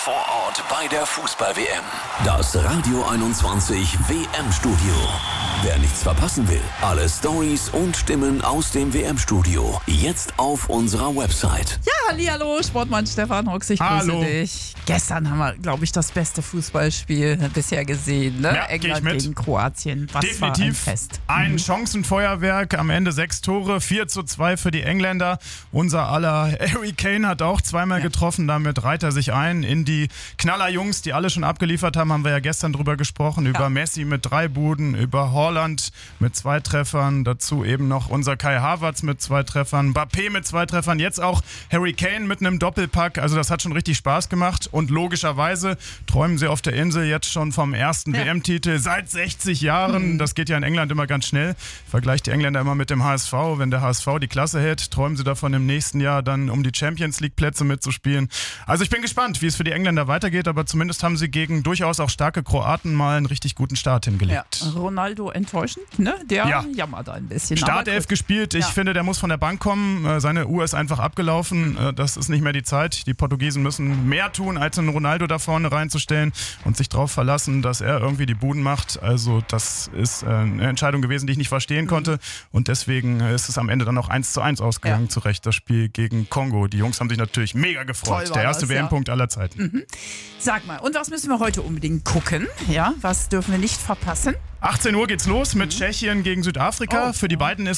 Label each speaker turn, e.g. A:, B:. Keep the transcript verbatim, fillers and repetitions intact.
A: Vor Ort bei der Fußball-W M. Das Radio einundzwanzig W M-Studio. Wer nichts verpassen will, alle Stories und Stimmen aus dem W M-Studio jetzt auf unserer Website.
B: Ja, hallihallo, Sportmann Stefan Hooks, ich grüße
C: Hallo.
B: dich. Gestern haben wir, glaube ich, das beste Fußballspiel bisher gesehen. Ne?
C: Ja,
B: England
C: geh ich mit.
B: gegen Kroatien. Was
C: Definitiv
B: war ein Fest.
C: ein
B: Mhm.
C: Chancenfeuerwerk, am Ende sechs Tore, vier zu zwei für die Engländer. Unser aller Harry Kane hat auch zweimal
B: Ja.
C: getroffen, damit reiht er sich ein in die Knallerjungs, die alle schon abgeliefert haben, haben wir ja gestern drüber gesprochen, über
B: Ja.
C: Messi mit drei Buden, über Haaland mit zwei Treffern, dazu eben noch unser Kai Havertz mit zwei Treffern, Mbappé mit zwei Treffern, jetzt auch Harry Kane mit einem Doppelpack, also das hat schon richtig Spaß gemacht und logischerweise träumen sie auf der Insel jetzt schon vom ersten
B: Ja.
C: W M-Titel seit sechzig Jahren,
B: Mhm.
C: das geht ja in England immer ganz schnell, vergleicht die Engländer immer mit dem H S V, wenn der H S V die Klasse hält, träumen sie davon im nächsten Jahr dann um die Champions League Plätze mitzuspielen. Also ich bin gespannt, wie es für die Engländer weitergeht, aber zumindest haben sie gegen durchaus auch starke Kroaten mal einen richtig guten Start
B: Ja.
C: hingelegt.
B: Ronaldo enttäuschend, ne? Der
C: Ja.
B: jammert ein bisschen. aber
C: Startelf
B: gut.
C: gespielt. Ich
B: Ja.
C: finde, der muss von der Bank kommen. Äh, Seine Uhr ist einfach abgelaufen. Äh, Das ist nicht mehr die Zeit. Die Portugiesen müssen mehr tun, als einen Ronaldo da vorne reinzustellen und sich darauf verlassen, dass er irgendwie die Buden macht. Also das ist äh, eine Entscheidung gewesen, die ich nicht verstehen
B: Mhm.
C: konnte. Und deswegen äh, ist es am Ende dann noch eins zu eins ausgegangen.
B: Ja.
C: Zu Recht, das Spiel gegen Kongo. Die Jungs haben sich natürlich mega gefreut.
B: Toll war
C: Der erste
B: das, ja.
C: W M-Punkt aller Zeiten.
B: Sag mal, und was müssen wir heute unbedingt gucken? Ja, was dürfen wir nicht verpassen?
C: achtzehn Uhr geht's los mit Tschechien gegen Südafrika.
B: Oh,
C: Für die beiden ist